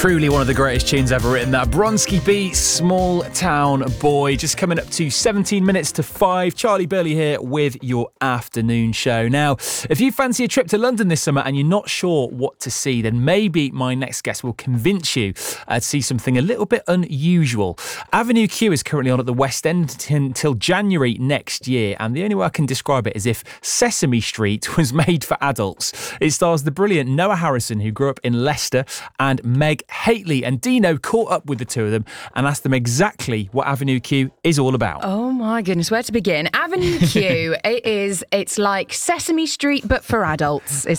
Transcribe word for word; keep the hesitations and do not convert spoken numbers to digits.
Truly one of the greatest tunes ever written. That Bronski Beat, Small Town Boy. Just coming up to seventeen minutes to five. Charlie Burley here with your afternoon show. Now, if you fancy a trip to London this summer and you're not sure what to see, then maybe my next guest will convince you uh, to see something a little bit unusual. Avenue Q is currently on at the West End t- until January next year, and the only way I can describe it is if Sesame Street was made for adults. It stars the brilliant Noah Harrison, who grew up in Leicester, and Meg Haitley, and Dino caught up with the two of them and asked them exactly what Avenue Q is all about. Oh my goodness, where to begin? Avenue Q, it is, it's like Sesame Street but for adults, is